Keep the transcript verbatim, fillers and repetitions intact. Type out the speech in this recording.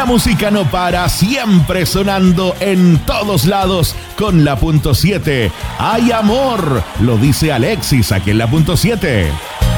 La música no para, siempre sonando en todos lados con la punto siete. ¡Hay amor! Lo dice Alexis aquí en la punto siete.